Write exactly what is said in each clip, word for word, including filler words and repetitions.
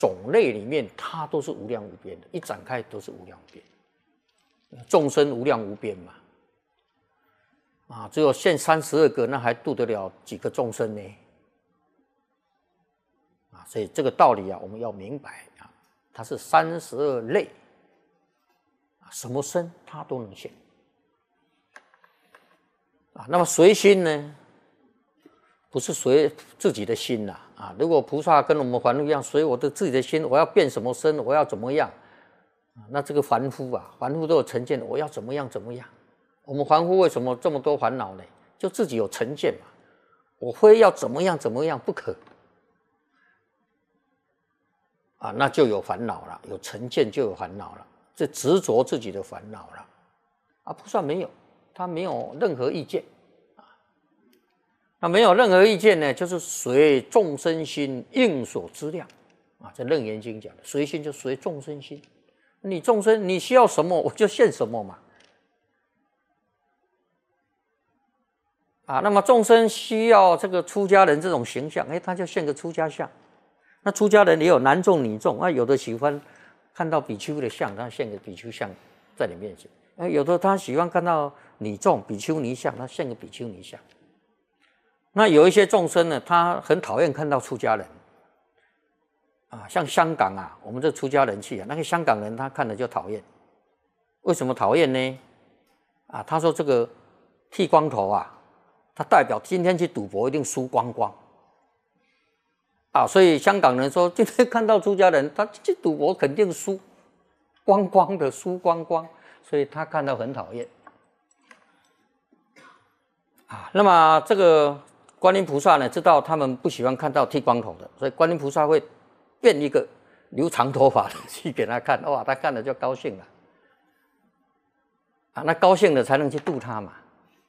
种类里面，它都是无量无边的，一展开都是无量无边。众生无量无边嘛，啊，只有现三十二个，那还度得了几个众生呢？啊，所以这个道理啊，我们要明白啊，它是三十二类，啊，什么身它都能现。啊，那么随心呢？不是随自己的心呐，啊！如果菩萨跟我们凡夫一样，随我的自己的心，我要变什么身，我要怎么样，啊，那这个凡夫啊，凡夫都有成见，我要怎么样怎么样。我们凡夫为什么这么多烦恼呢？就自己有成见嘛，我非要怎么样怎么样不可，啊，那就有烦恼了，有成见就有烦恼了，这执着自己的烦恼了。啊，菩萨没有，他没有任何意见。那没有任何意见呢，就是随众生心应所知量啊。这《楞严经》讲的，随心就随众生心，你众生你需要什么，我就现什么嘛。啊，那么众生需要这个出家人这种形象，哎，他就现个出家相。那出家人也有男众女众啊，有的喜欢看到比丘的像，他现个比丘像在你面前；啊，有的他喜欢看到女众比丘尼像，他现个比丘尼像。那有一些众生呢，他很讨厌看到出家人啊，像香港啊，我们这出家人去啊，那个香港人他看了就讨厌。为什么讨厌呢？啊，他说这个剃光头啊，他代表今天去赌博一定输光光啊，所以香港人说今天看到出家人，他去赌博肯定输光光的，输光光，所以他看到很讨厌啊。那么这个观音菩萨呢，知道他们不喜欢看到剃光头的，所以观音菩萨会变一个留长头发的去给他看，哇，他看了就高兴了啊，那高兴了才能去度他嘛，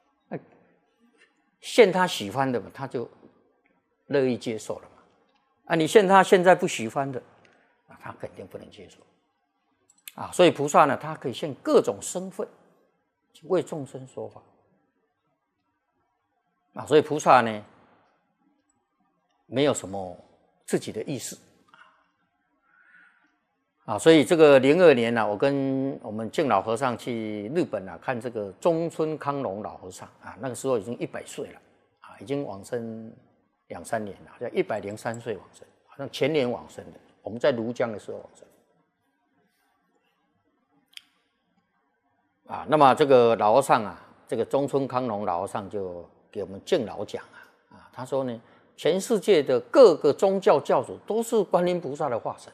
现他喜欢的嘛，他就乐意接受了嘛。啊，你现他现在不喜欢的，啊，他肯定不能接受啊。所以菩萨呢，他可以现各种身份去为众生说法。啊，所以菩萨呢，没有什么自己的意识啊，所以这个零二年呢、啊，我跟我们净老和尚去日本啊，看这个中村康隆老和尚啊，那个时候已经一百岁了啊，已经往生两三年了，好像一百零三岁往生，好像前年往生的。我们在庐江的时候往生啊，那么这个老和尚啊，这个中村康隆老和尚就给我们净老讲啊，啊，他说呢，全世界的各个宗教教主都是观音菩萨的化身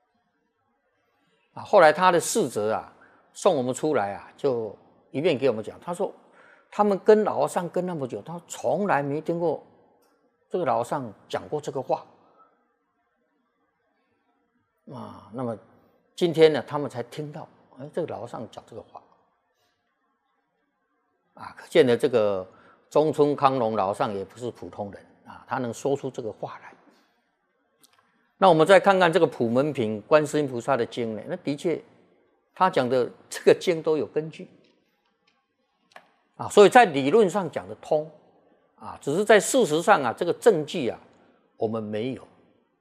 啊。后来他的侍者啊送我们出来啊，就一面给我们讲，他说他们跟老和尚跟那么久，他从来没听过这个老和尚讲过这个话啊。那么今天呢，他们才听到，哎，这个老和尚讲这个话啊，可见的这个中村康隆老和尚也不是普通人啊，他能说出这个话来。那我们再看看这个普门品观世音菩萨的经呢，那的确他讲的这个经都有根据啊，所以在理论上讲得通啊，只是在事实上啊，这个证据啊，我们没有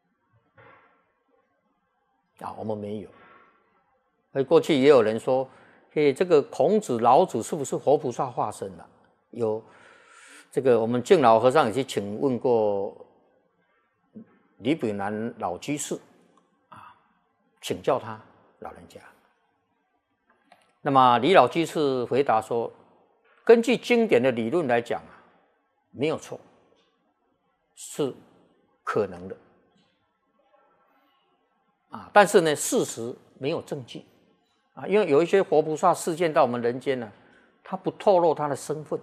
啊，我们没有。所以过去也有人说，嘿，这个孔子、老子是不是活菩萨化身了、啊？有这个我们净老和尚也去请问过李炳南老居士啊，请教他老人家。那么李老居士回答说，根据经典的理论来讲啊，没有错，是可能的啊，但是呢，事实没有证据啊，因为有一些活菩萨示现到我们人间呢、啊，他不透露他的身份。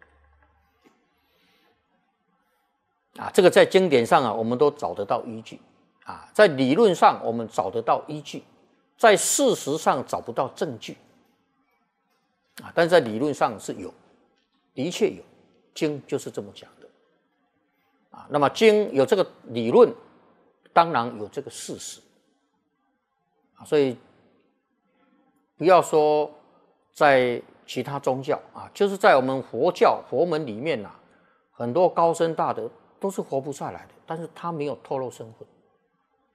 啊，这个在经典上啊，我们都找得到依据啊，在理论上我们找得到依据，在事实上找不到证据啊，但是在理论上是有，的确有，经就是这么讲的啊。那么经有这个理论，当然有这个事实啊，所以不要说在其他宗教啊，就是在我们佛教佛门里面啊，很多高僧大德都是活菩萨来的，但是他没有透露身份